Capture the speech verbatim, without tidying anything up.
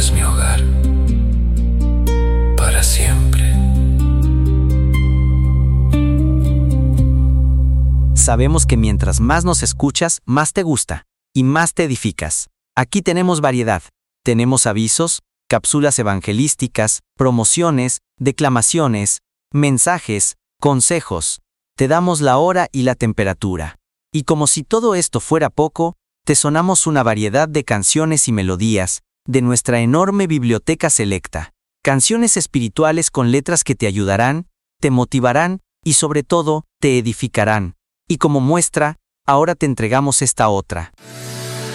es mi hogar, para siempre. Sabemos que mientras más nos escuchas, más te gusta y más te edificas. Aquí tenemos variedad. Tenemos avisos, cápsulas evangelísticas, promociones, declamaciones, mensajes, consejos. Te damos la hora y la temperatura. Y como si todo esto fuera poco, te sonamos una variedad de canciones y melodías de nuestra enorme biblioteca selecta. Canciones espirituales con letras que te ayudarán, te motivarán y sobre todo, te edificarán. Y como muestra, ahora te entregamos esta otra.